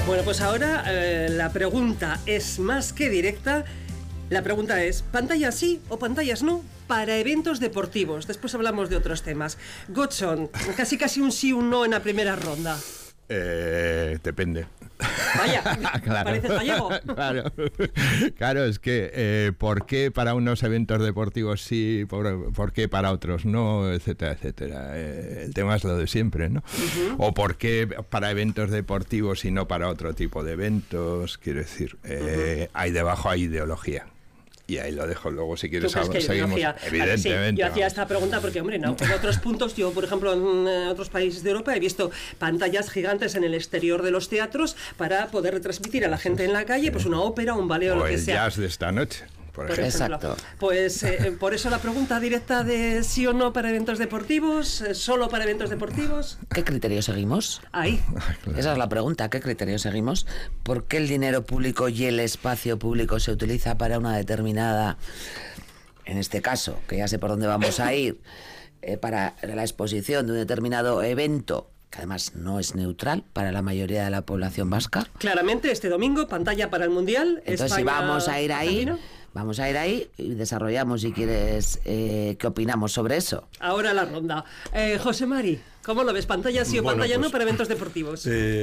Bueno, pues ahora la pregunta es más que directa. La pregunta es, ¿pantallas sí o pantallas no para eventos deportivos? Después hablamos de otros temas. Godson, casi un sí o un no en la primera ronda. Depende. Vaya, claro. pareces gallego. Claro, es que ¿por qué para unos eventos deportivos sí, por qué para otros no, etcétera, etcétera? El tema es lo de siempre, ¿no? O por qué para eventos deportivos y no para otro tipo de eventos, quiero decir, ahí debajo hay ideología. Y ahí lo dejo, luego si quieres seguimos. Evidentemente. Sí, yo hacía esta pregunta porque, hombre, no, en otros puntos, yo por ejemplo en otros países de Europa he visto pantallas gigantes en el exterior de los teatros para poder retransmitir a la gente en la calle pues una ópera, un ballet o lo que sea. O el jazz de esta noche. Por ejemplo. Exacto. Pues por eso la pregunta directa de sí o no para eventos deportivos, solo para eventos deportivos. ¿Qué criterio seguimos? Ahí. Esa es la pregunta, ¿qué criterio seguimos? ¿Por qué el dinero público y el espacio público se utiliza para una determinada, en este caso, que ya sé por dónde vamos a ir, para la exposición de un determinado evento, que además no es neutral para la mayoría de la población vasca? Claramente, este domingo, pantalla para el Mundial. Entonces, España, si vamos a ir ahí... Argentina. Vamos a ir ahí y desarrollamos, si quieres, qué opinamos sobre eso. Ahora la ronda. José Mari, ¿cómo lo ves? ¿Pantalla sí o pantalla no para eventos deportivos?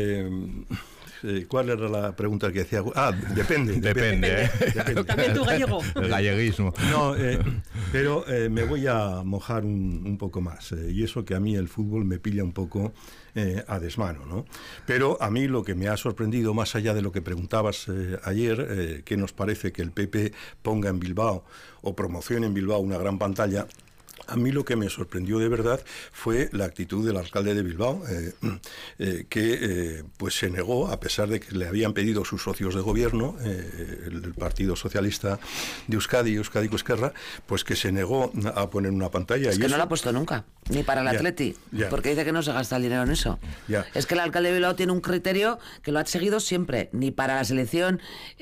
¿Cuál era la pregunta que hacía? Depende. Depende. También tu gallego. El galleguismo. No, pero me voy a mojar un poco más. Y eso que a mí el fútbol me pilla un poco a desmano, ¿no? Pero a mí lo que me ha sorprendido, más allá de lo que preguntabas ayer, ¿qué nos parece que el PP ponga en Bilbao o promocione en Bilbao una gran pantalla? A mí lo que me sorprendió de verdad fue la actitud del alcalde de Bilbao, que pues se negó, a pesar de que le habían pedido sus socios de gobierno, el Partido Socialista de Euskadi, Euskadiko Esquerra, pues que se negó a poner una pantalla. Es que no la ha puesto nunca, ni para el Atleti, porque dice que no se gasta el dinero en eso. Es que el alcalde de Bilbao tiene un criterio que lo ha seguido siempre, ni para la selección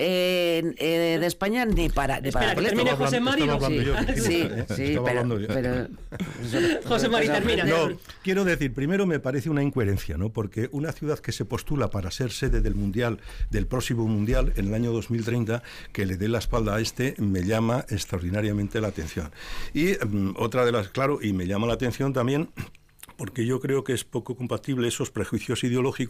de España, ni para el Atleti. Termine José Mari. Sí, pero José Mari, termina. No, quiero decir, primero me parece una incoherencia, ¿no? Porque una ciudad que se postula para ser sede del Mundial, del próximo Mundial, en el año 2030, que le dé la espalda a me llama extraordinariamente la atención. Y otra de las, claro, y me llama la atención también, porque yo creo que es poco compatible esos prejuicios ideológicos